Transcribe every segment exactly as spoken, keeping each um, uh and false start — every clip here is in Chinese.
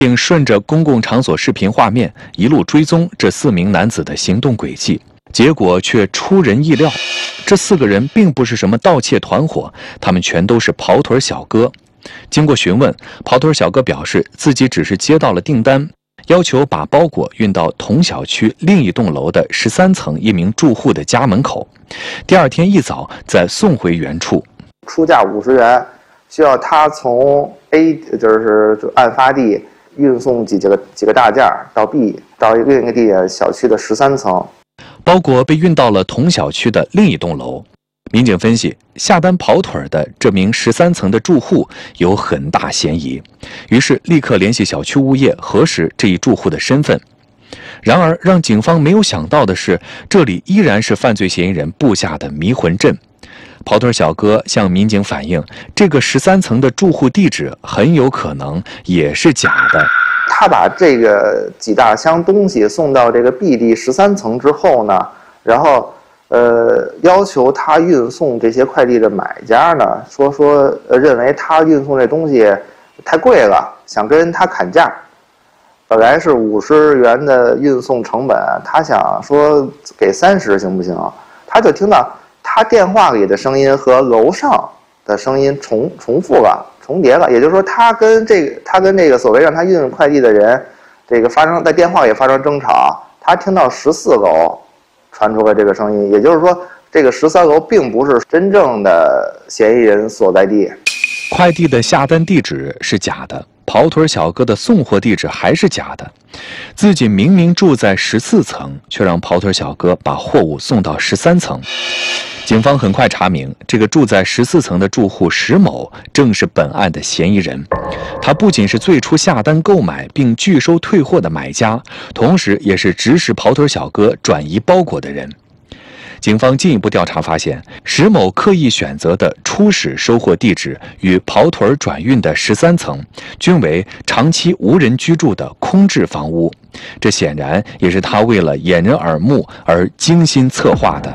并顺着公共场所视频画面一路追踪这四名男子的行动轨迹，结果却出人意料，这四个人并不是什么盗窃团伙，他们全都是跑腿小哥。经过询问，跑腿小哥表示自己只是接到了订单，要求把包裹运到同小区另一栋楼的十三层一名住户的家门口，第二天一早再送回原处。 出价五十元，需要他从 A 就是案发地运送几个几个大件到 B 到另一个地点小区的十三层。 包裹被运到了同小区的另一栋楼。民警分析，下单跑腿的这名十三层的住户有很大嫌疑，于是立刻联系小区物业核实这一住户的身份。然而，让警方没有想到的是，这里依然是犯罪嫌疑人布下的迷魂阵。跑腿小哥向民警反映，这个十三层的住户地址很有可能也是假的。 他把这个几大箱东西送到这个 B 地十三层之后呢，然后呃要求他运送这些快递的买家呢，说说呃认为他运送这东西太贵了，想跟他砍价。本来是五十元的运送成本，他想说给三十行不行？他就听到他电话里的声音和楼上的声音重重复了。重叠了，也就是说，他跟这个他跟这个所谓让他运快递的人，这个发生在电话里发生争吵，他听到十四楼传出了这个声音，也就是说，这个十三楼并不是真正的嫌疑人所在地。 快递的下单地址是假的，跑腿小哥的送货地址还是假的，自己明明住在十四层，却让跑腿小哥把货物送到十三层。警方很快查明，这个住在十四层的住户石某正是本案的嫌疑人。他不仅是最初下单购买并拒收退货的买家，同时也是指使跑腿小哥转移包裹的人。警方进一步调查发现，石某刻意选择的初始收货地址与跑腿转运的十三层均为长期无人居住的空置房屋，这显然也是他为了掩人耳目而精心策划的。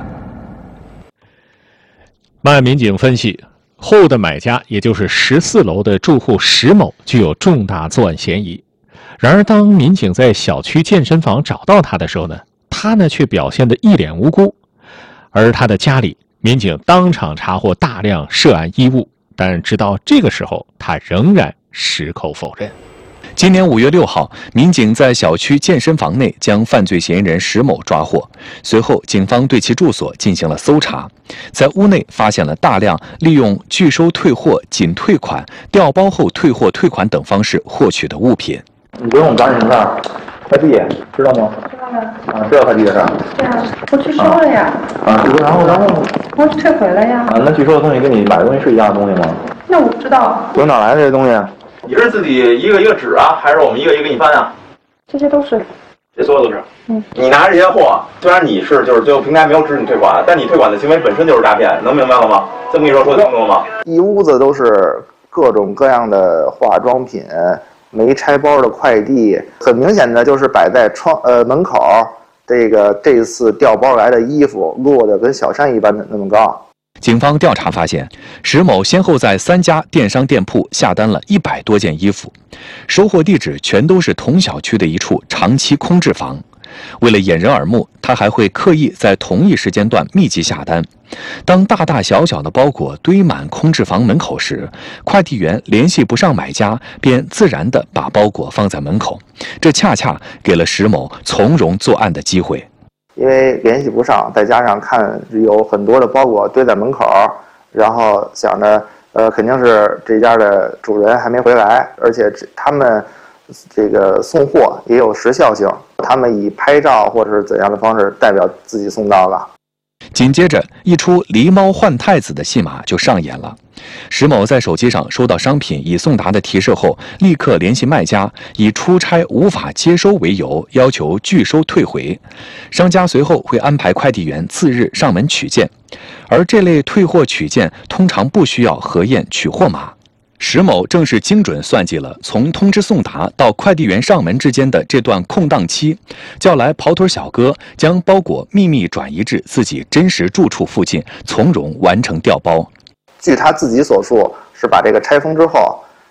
办案民警分析，货物的买家也就是十四楼的住户石某具有重大作案嫌疑。然而，当民警在小区健身房找到他的时候呢，他呢却表现得一脸无辜。而他的家里，民警当场查获大量涉案衣物，但直到这个时候，他仍然矢口否认。 今年五月六号，民警在小区健身房内将犯罪嫌疑人石某抓获。随后，警方对其住所进行了搜查，在屋内发现了大量利用拒收退货、仅退款、调包后退货退款等方式获取的物品。 你不用找你什么事儿？快递知道吗？ 知道了。 啊，知道快递的事儿。 对啊，我拒收了呀。 啊，拒收，然后然后。 我退回了呀。 啊，那拒收的东西跟你买的东西是一样的东西吗？ 那我不知道。 从哪来的这些东西？ 你是自己一个一个指啊，还是我们一个一个给你翻啊？ 这些都是。 这所有都是。 嗯。 你拿着这些货，虽然你是就是最后平台没有指你退款，但你退款的行为本身就是诈骗，能明白了吗？这么跟你说说清楚了吗？ 一屋子都是各种各样的化妆品。没拆包的快递，很明显的就是摆在窗呃门口，这个这次调包来的衣服摞得跟小山一般的那么高。 警方调查发现，石某先后在三家电商店铺下单了一百多件衣服，收货地址全都是同小区的一处长期空置房。为了掩人耳目，他还会刻意在同一时间段密集下单。当大大小小的包裹堆满空置房门口时，快递员联系不上买家，便自然地把包裹放在门口，这恰恰给了石某从容作案的机会。 因为联系不上，再加上看有很多的包裹堆在门口，然后想着呃肯定是这家的主人还没回来，而且他们这个送货也有时效性，他们以拍照或者是怎样的方式代表自己送到了。 紧接着，一出狸猫换太子的戏码就上演了。石某在手机上收到商品已送达的提示后，立刻联系卖家，以出差无法接收为由，要求拒收退回。商家随后会安排快递员次日上门取件，而这类退货取件通常不需要核验取货码。石某正是精准算计了从通知送达到快递员上门之间的这段空档期，叫来跑腿小哥将包裹秘密转移至自己真实住处附近，从容完成调包。 据他自己所述，是把这个拆封之后，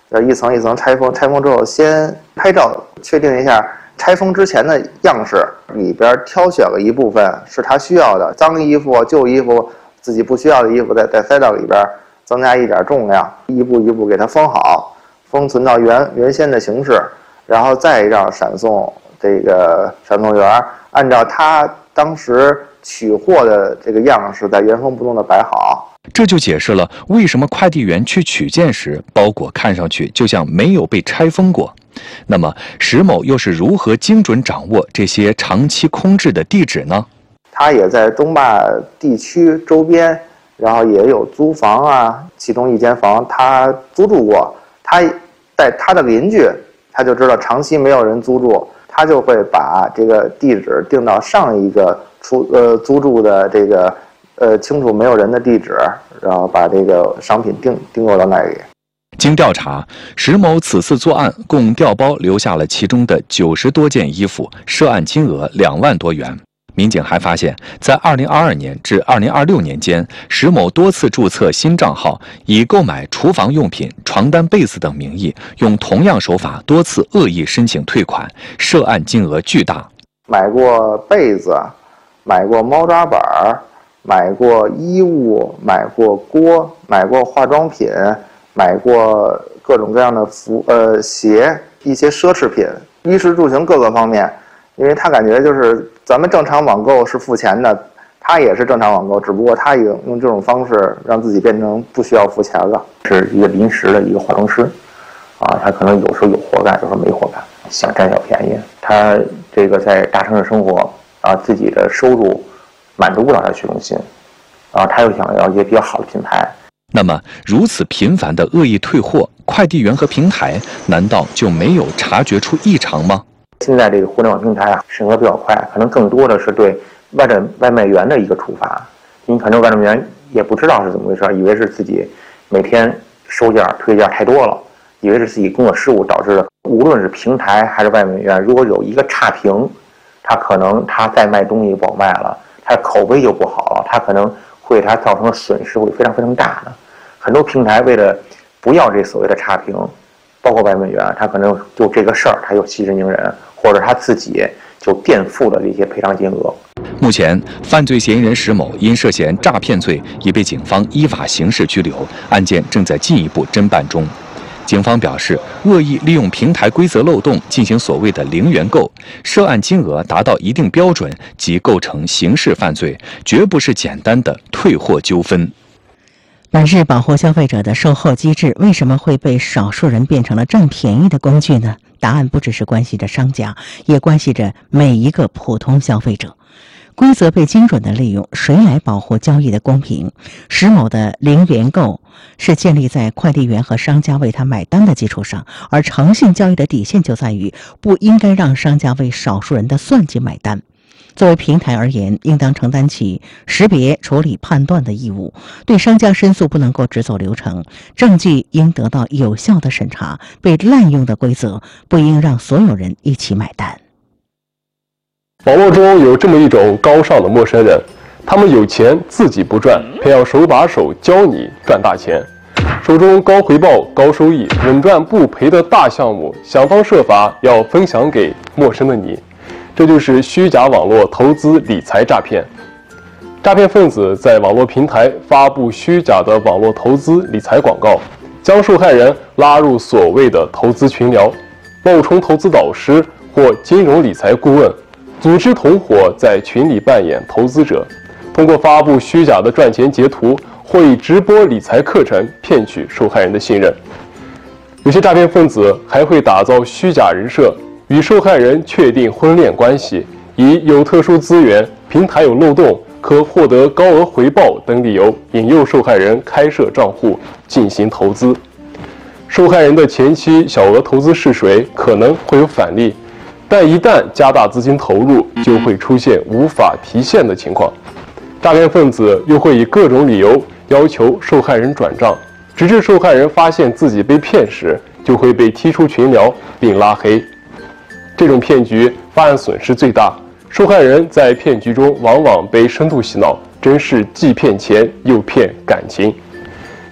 要一层一层拆封，拆封之后先拍照确定一下拆封之前的样式，里边挑选了一部分是他需要的，脏衣服、旧衣服、自己不需要的衣服再再塞到里边，增加一点重量，一步一步给它封好，封存到原原先的形式，然后再让闪送这个闪送员按照他当时取货的这个样式在原封不动的摆好。 这就解释了为什么快递员去取件时，包裹看上去就像没有被拆封过。那么石某又是如何精准掌握这些长期空置的地址呢？ 他也在东坝地区周边，然后也有租房啊，其中一间房他租住过，他在他的邻居，他就知道长期没有人租住，他就会把这个地址定到上一个出呃租住的这个呃清楚没有人的地址，然后把这个商品订订购到那里。 经调查，石某此次作案共调包留下了其中的九十多件衣服，涉案金额两万多元。民警还发现，在二零二二年至二零二六年间，石某多次注册新账号，以购买厨房用品、床单、被子等名义，用同样手法多次恶意申请退款，涉案金额巨大。 买过被子，买过猫抓板，买过衣物，买过锅，买过化妆品，买过各种各样的服呃鞋，一些奢侈品，衣食住行各个方面。因为他感觉就是咱们正常网购是付钱的，他也是正常网购，只不过他用用这种方式让自己变成不需要付钱了。 是一个临时的一个化妆师，啊，他可能有时候有活干，有时候没活干，想占小便宜。他这个在大城市生活，啊，自己的收入满足不了他虚荣心，啊，他又想要一些比较好的品牌。 那么，如此频繁的恶意退货，快递员和平台难道就没有察觉出异常吗？ 现在这个互联网平台啊，审核比较快，可能更多的是对外的外卖员的一个处罚。因为很多外卖员也不知道是怎么回事，以为是自己每天收件退件太多了，以为是自己工作失误导致的。无论是平台还是外卖员，如果有一个差评，他可能他再卖东西不好卖了，他口碑就不好了，他可能会给他造成的损失会非常非常大的。很多平台为了不要这所谓的差评，包括外卖员，他可能就这个事儿，他又息事宁人，或者他自己就垫付了这些赔偿金额。 目前，犯罪嫌疑人石某因涉嫌诈骗罪已被警方依法刑事拘留，案件正在进一步侦办中。警方表示，恶意利用平台规则漏洞进行所谓的零元购，涉案金额达到一定标准即构成刑事犯罪，绝不是简单的退货纠纷。 本日保护消费者的售后机制为什么会被少数人变成了占便宜的工具呢？答案不只是关系着商家，也关系着每一个普通消费者。规则被精准的利用，谁来保护交易的公平？石某的零元购是建立在快递员和商家为他买单的基础上，而诚信交易的底线就在于不应该让商家为少数人的算计买单。作为平台而言，应当承担起识别、处理、判断的义务。对商家申诉不能够只走流程，证据应得到有效的审查。被滥用的规则不应让所有人一起买单。 网络中有这么一种高尚的陌生人，他们有钱自己不赚，偏要手把手教你赚大钱。手中高回报、高收益、稳赚不赔的大项目，想方设法要分享给陌生的你。这就是虚假网络投资理财诈骗。诈骗分子在网络平台发布虚假的网络投资理财广告，将受害人拉入所谓的投资群聊，冒充投资导师或金融理财顾问，组织同伙在群里扮演投资者，通过发布虚假的赚钱截图或以直播理财课程骗取受害人的信任。有些诈骗分子还会打造虚假人设，与受害人确定婚恋关系，以有特殊资源、平台有漏洞、可获得高额回报等理由，引诱受害人开设账户进行投资。受害人的前期小额投资试水可能会有返利，但一旦加大资金投入，就会出现无法提现的情况。诈骗分子又会以各种理由要求受害人转账，直至受害人发现自己被骗时，就会被踢出群聊并拉黑。这种骗局发案损失最大，受害人在骗局中往往被深度洗脑，真是既骗钱又骗感情。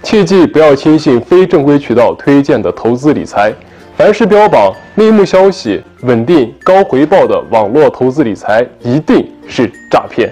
切记不要轻信非正规渠道推荐的投资理财。凡是标榜内幕消息、稳定高回报的网络投资理财，一定是诈骗。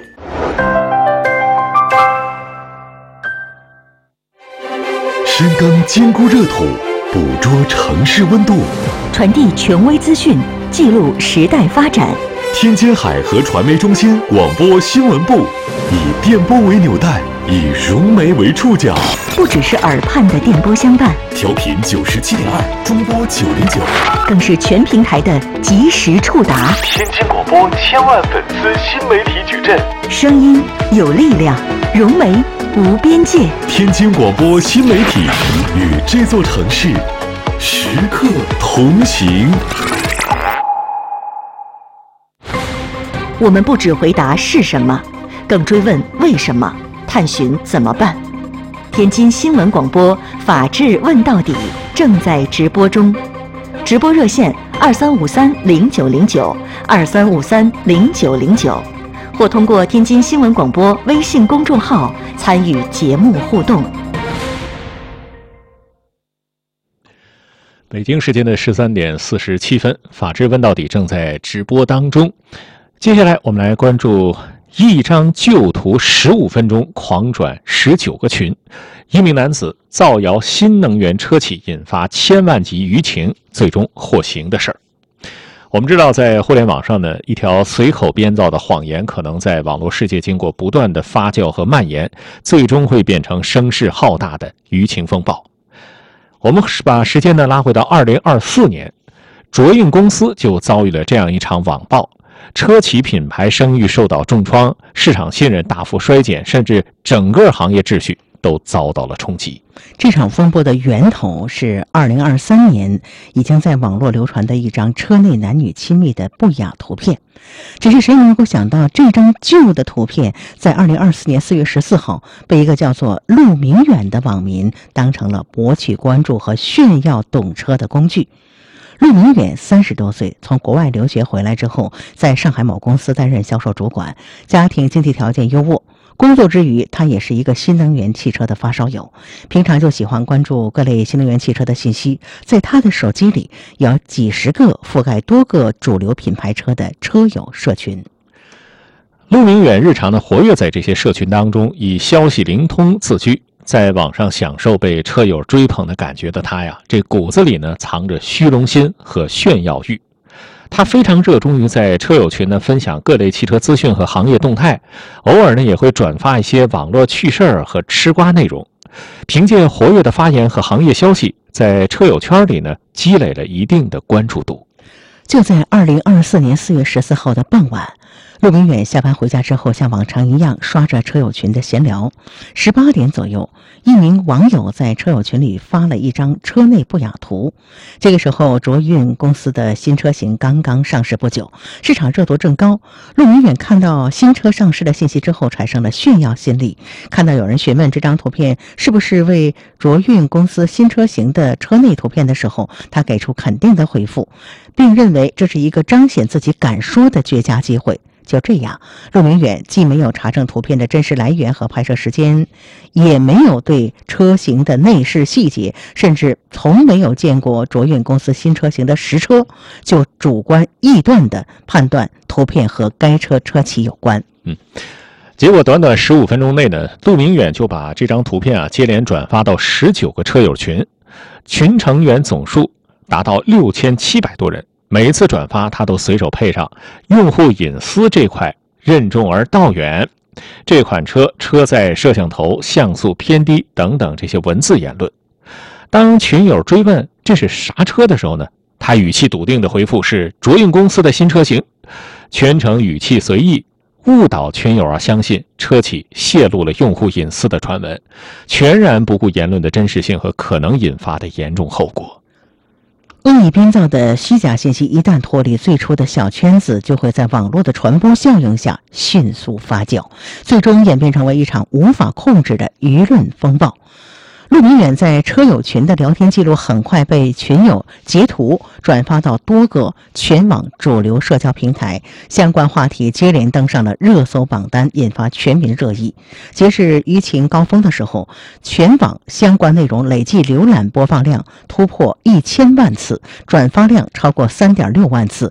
深耕坚固热土，捕捉城市温度， 传递权威资讯，记录时代发展。 天津海河传媒中心广播新闻部，以电波为纽带，以融媒为触角， 不只是耳畔的电波相伴， 调频九十七点二，中波九零九， 更是全平台的及时触达。 天津广播千万粉丝新媒体矩阵， 声音有力量，融媒无边界。 天津广播新媒体与这座城市时刻同行。 我们不只回答是什么，更追问为什么，探寻怎么办。天津新闻广播法治问到底正在直播中，直播热线二三五三零九零九二三五三零九零九，或通过天津新闻广播微信公众号参与节目互动。 北京时间的十三点四十七分，法治问到底正在直播当中。接下来我们来关注一张旧图十五分钟狂转十九个群，一名男子造谣新能源车企引发千万级舆情，最终获刑的事儿。我们知道，在互联网上呢，一条随口编造的谎言可能在网络世界经过不断的发酵和蔓延，最终会变成声势浩大的舆情风暴。我们把时间呢拉回到二零二四年，卓运公司就遭遇了这样一场网暴。车企品牌声誉受到重创，市场信任大幅衰减，甚至整个行业秩序都遭到了冲击。 这场风波的源头是二零二三年已经在网络流传的一张车内男女亲密的不雅图片。只是谁能够想到，这张旧的图片在二零二四年四月十四号被一个叫做陆明远的网民当成了博取关注和炫耀懂车的工具。陆明远三十多岁，从国外留学回来之后，在上海某公司担任销售主管，家庭经济条件优渥。工作之余，他也是一个新能源汽车的发烧友，平常就喜欢关注各类新能源汽车的信息。在他的手机里有几十个覆盖多个主流品牌车的车友社群。 陆明远日常的活跃在这些社群当中，以消息灵通自居。在网上享受被车友追捧的感觉的他呀，这骨子里呢藏着虚荣心和炫耀欲。他非常热衷于在车友群呢分享各类汽车资讯和行业动态，偶尔呢也会转发一些网络趣事儿和吃瓜内容。凭借活跃的发言和行业消息，在车友圈里呢积累了一定的关注度。 就在二零二四年四月十四号的傍晚，陆明远下班回家之后，像往常一样刷着车友群的闲聊。十八点左右，一名网友在车友群里发了一张车内不雅图。这个时候，卓运公司的新车型刚刚上市不久，市场热度正高。陆明远看到新车上市的信息之后，产生了炫耀心理。看到有人询问这张图片是不是为卓运公司新车型的车内图片的时候，他给出肯定的回复，并认为这是一个彰显自己敢说的绝佳机会。就这样，陆明远既没有查证图片的真实来源和拍摄时间，也没有对车型的内饰细节，甚至从没有见过卓运公司新车型的实车，就主观臆断地判断图片和该车车企有关。 嗯，结果短短十五分钟内呢，陆明远就把这张图片啊接连转发到十九个车友群，群成员总数达到六千七百多人。每一次转发，他都随手配上用户隐私这块任重而道远，这款车车载摄像头像素偏低等等这些文字言论。当群友追问这是啥车的时候呢，他语气笃定的回复是卓运公司的新车型，全程语气随意，误导群友啊相信车企泄露了用户隐私的传闻，全然不顾言论的真实性和可能引发的严重后果。 恶意编造的虚假信息一旦脱离最初的小圈子，就会在网络的传播效应下迅速发酵，最终演变成为一场无法控制的舆论风暴。 陆明远在车友群的聊天记录很快被群友截图转发到多个全网主流社交平台，相关话题接连登上了热搜榜单，引发全民热议。截至舆情高峰的时候，全网相关内容累计浏览播放量突破一千万次，转发量超过三点六万次，